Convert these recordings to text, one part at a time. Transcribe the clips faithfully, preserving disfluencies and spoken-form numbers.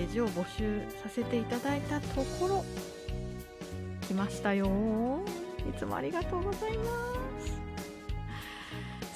ジを募集させていただいたところ来ましたよ。いつもありがとうございます。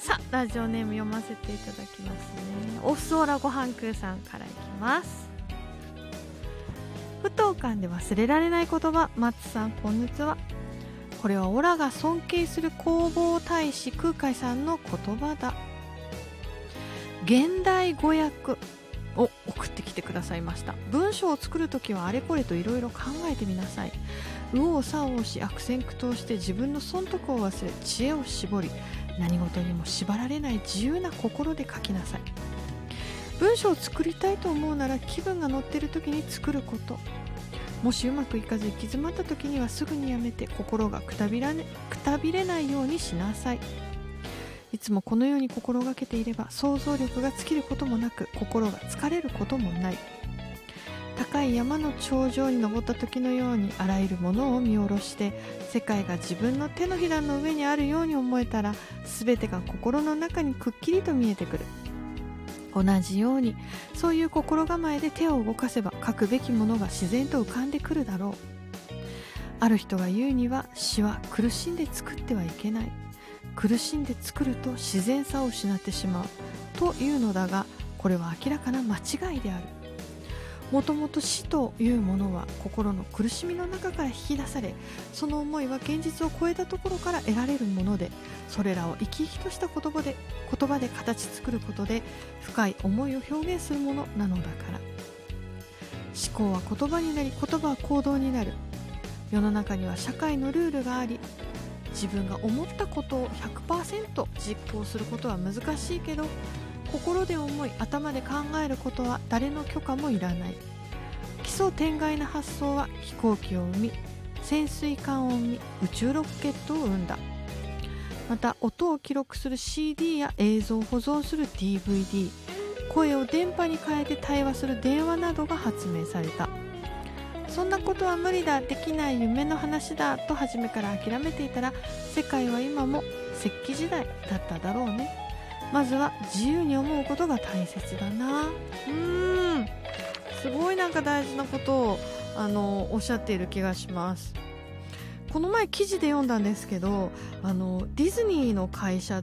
さあラジオネーム読ませていただきますね。おすおらごはんくーさんからいきます。不当館で忘れられない言葉、松さんこんにちは。これはオラが尊敬する弘法大師空海さんの言葉だ。現代語訳を送ってきてくださいました。文章を作るときはあれこれといろいろ考えてみなさい。右往左往し悪戦苦闘して自分の損得を忘れ知恵を絞り、何事にも縛られない自由な心で書きなさい。文章を作りたいと思うなら気分が乗っているときに作ること。もしうまくいかず行き詰まったときにはすぐにやめて心がくたびらね、くたびれないようにしなさい。いつもこのように心がけていれば想像力が尽きることもなく心が疲れることもない。高い山の頂上に登った時のようにあらゆるものを見下ろして世界が自分の手のひらの上にあるように思えたら全てが心の中にくっきりと見えてくる。同じようにそういう心構えで手を動かせば書くべきものが自然と浮かんでくるだろう。ある人が言うには詩は苦しんで作ってはいけない。苦しんで作ると自然さを失ってしまうというのだが、これは明らかな間違いである。もともと死というものは心の苦しみの中から引き出され、その思いは現実を超えたところから得られるもので、それらを生き生きとした言葉で言葉で形作ることで深い思いを表現するものなのだから。思考は言葉になり、言葉は行動になる。世の中には社会のルールがあり、自分が思ったことを ひゃくパーセント 実行することは難しいけど、心で思い頭で考えることは誰の許可もいらない。奇想天外な発想は飛行機を生み、潜水艦を生み、宇宙ロケットを生んだ。また音を記録する シーディー や映像を保存する ディーブイディー、 声を電波に変えて対話する電話などが発明された。そんなことは無理だ、できない、夢の話だと初めから諦めていたら、世界は今も石器時代だっただろうね。まずは自由に思うことが大切だな。うーん、すごいなんか大事なことをあのおっしゃっている気がします。この前記事で読んだんですけど、あのディズニーの会社って、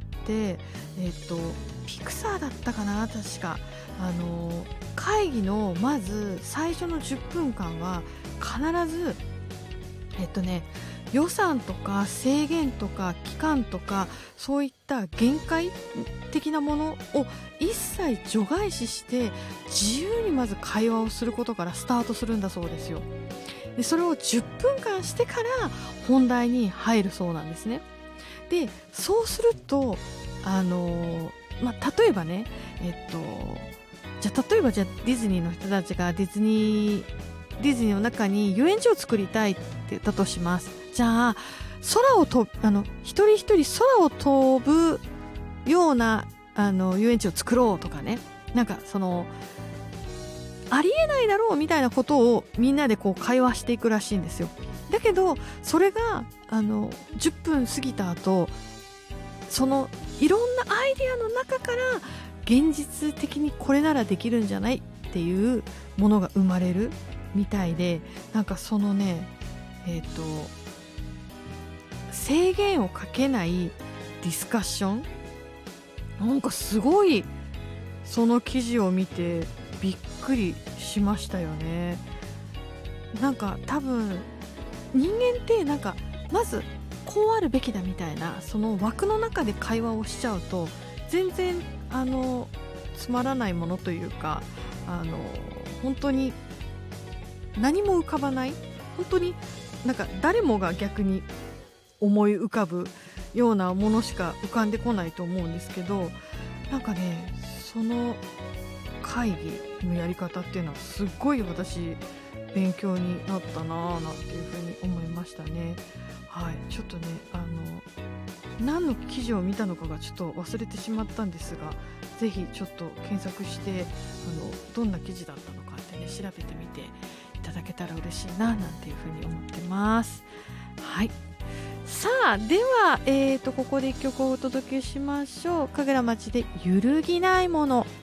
えっと、ピクサーだったかな、確かあの会議のまず最初のじゅっぷんかんは必ずえっとね予算とか制限とか期間とかそういった限界的なものを一切除外視して自由にまず会話をすることからスタートするんだそうですよ。でそれをじゅっぷんかんしてから本題に入るそうなんですね。でそうするとあの、まあ、例えばねえっとじゃあ例えばじゃあディズニーの人たちがディズニーディズニーの中に遊園地を作りたいって言ったとします。じゃあ空を飛ぶあの一人一人空を飛ぶようなあの遊園地を作ろうとかね、なんかそのありえないだろうみたいなことをみんなでこう会話していくらしいんですよ。だけどそれがあのじゅっぷん過ぎた後、そのいろんなアイデアの中から現実的にこれならできるんじゃないっていうものが生まれるみたいで、なんかそのねえっと制限をかけないディスカッション、なんかすごいその記事を見てびっくりしましたよね。なんか多分人間ってなんかまずこうあるべきだみたいなその枠の中で会話をしちゃうと全然あのつまらないものというか、あの本当に何も浮かばない、本当になんか誰もが逆に思い浮かぶようなものしか浮かんでこないと思うんですけど、なんかねその会議のやり方っていうのはすっごい私勉強になったなぁなんていうふうに思いましたね。はい、ちょっとねあの何の記事を見たのかがちょっと忘れてしまったんですが、ぜひちょっと検索してあのどんな記事だったのかってね調べてみていただけたら嬉しいななんていうふうに思ってます。はい、さあでは、えー、とここでいっきょくお届けしましょう。神楽町で揺るぎないもの。